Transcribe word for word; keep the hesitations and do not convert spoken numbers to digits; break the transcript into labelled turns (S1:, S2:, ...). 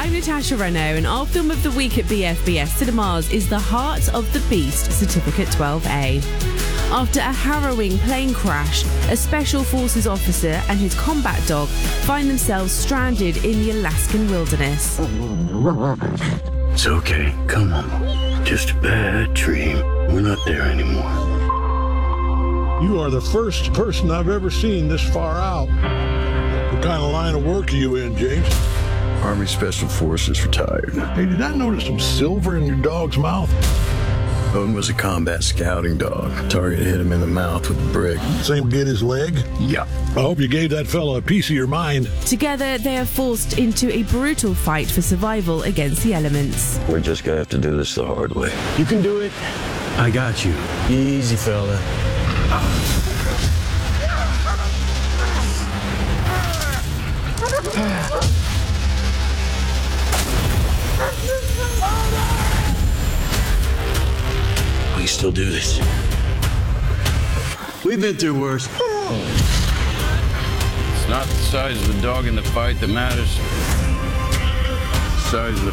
S1: I'm Natasha Renault, and our film of the week at B F B S Cinemas is The Heart of the Beast, Certificate twelve A. After a harrowing plane crash, a Special Forces officer and his combat dog find themselves stranded in the Alaskan wilderness.
S2: It's okay. Come on. Just a bad dream. We're not there anymore.
S3: You are the first person I've ever seen this far out. What kind of line of work are you in, James?
S2: Army Special Forces retired.
S3: Hey, did I notice some silver in your dog's mouth?
S2: Owen was a combat scouting dog. Target hit him in the mouth with a brick.
S3: Same get his leg?
S2: Yeah.
S3: I hope you gave that fella a piece of your mind.
S1: Together, they are forced into a brutal fight for survival against the elements.
S2: We're just gonna have to do this the hard way.
S4: You can do it.
S2: I got you.
S4: Easy, fella.
S2: We still do this.
S4: We've been through worse.
S5: It's not the size of the dog in the fight that matters. It's the size of the